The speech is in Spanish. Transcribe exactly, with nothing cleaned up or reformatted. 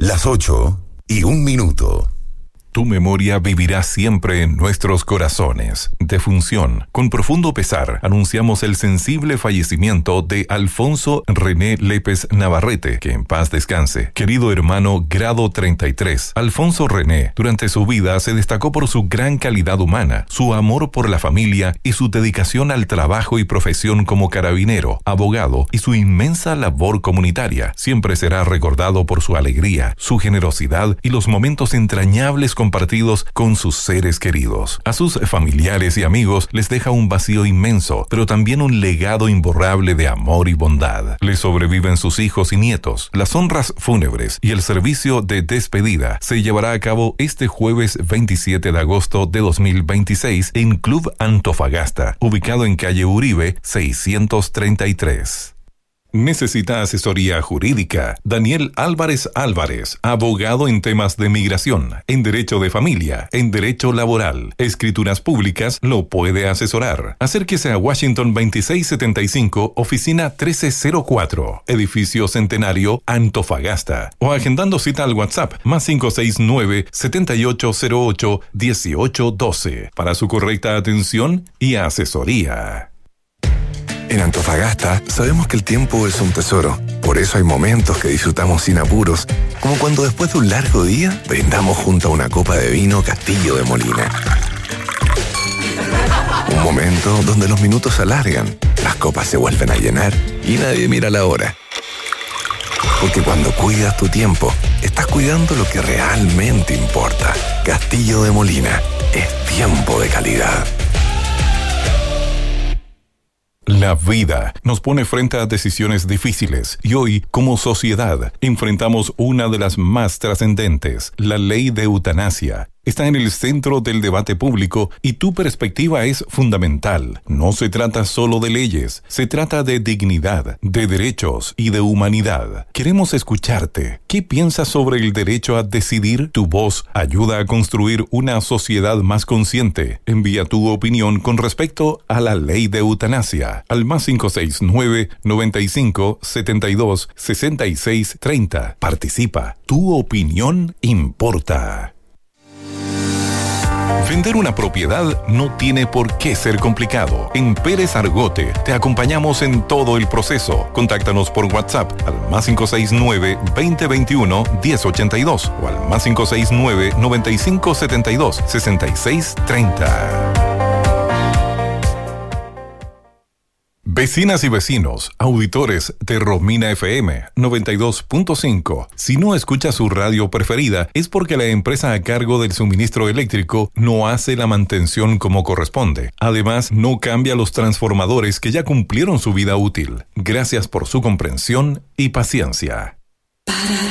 Las ocho y un minuto. Tu memoria vivirá siempre en nuestros corazones. Defunción. Con profundo pesar, anunciamos el sensible fallecimiento de Alfonso René Lépez Navarrete, que en paz descanse. Querido hermano grado treinta y tres, Alfonso René, durante su vida se destacó por su gran calidad humana, su amor por la familia y su dedicación al trabajo y profesión como carabinero, abogado y su inmensa labor comunitaria. Siempre será recordado por su alegría, su generosidad y los momentos entrañables compartidos con sus seres queridos. A sus familiares y amigos les deja un vacío inmenso, pero también un legado imborrable de amor y bondad. Le sobreviven sus hijos y nietos. Las honras fúnebres y el servicio de despedida se llevará a cabo este jueves veintisiete de agosto de dos mil veintiséis en Club Antofagasta, ubicado en calle Uribe seiscientos treinta y tres. ¿Necesita asesoría jurídica? Daniel Álvarez Álvarez, abogado en temas de migración, en derecho de familia, en derecho laboral, escrituras públicas, lo puede asesorar. Acérquese a Washington veintiséis setenta y cinco, oficina trece cero cuatro, edificio Centenario, Antofagasta, o agendando cita al WhatsApp más cinco seis nueve, siete ocho cero ocho, uno ocho uno dos para su correcta atención y asesoría. En Antofagasta sabemos que el tiempo es un tesoro. Por eso hay momentos que disfrutamos sin apuros, como cuando después de un largo día brindamos junto a una copa de vino Castillo de Molina. Un momento donde los minutos se alargan, las copas se vuelven a llenar y nadie mira la hora. Porque cuando cuidas tu tiempo, estás cuidando lo que realmente importa. Castillo de Molina es tiempo de calidad. La vida nos pone frente a decisiones difíciles y hoy, como sociedad, enfrentamos una de las más trascendentes, la ley de eutanasia. Está en el centro del debate público y tu perspectiva es fundamental. No se trata solo de leyes, se trata de dignidad, de derechos y de humanidad. Queremos escucharte. ¿Qué piensas sobre el derecho a decidir? Tu voz ayuda a construir una sociedad más consciente. Envía tu opinión con respecto a la ley de eutanasia al más cinco seis nueve, noventa y cinco, setenta y dos, sesenta y seis, treinta. Participa. Tu opinión importa. Vender una propiedad no tiene por qué ser complicado. En Pérez Argote te acompañamos en todo el proceso. Contáctanos por WhatsApp al más cinco seis nueve, veinte veintiuno, diez ochenta y dos o al más cinco seis nueve, noventa y cinco setenta y dos, sesenta y seis treinta. Vecinas y vecinos, auditores de Romina F M noventa y dos punto cinco. Si no escucha su radio preferida, es porque la empresa a cargo del suministro eléctrico no hace la mantención como corresponde. Además, no cambia los transformadores que ya cumplieron su vida útil. Gracias por su comprensión y paciencia.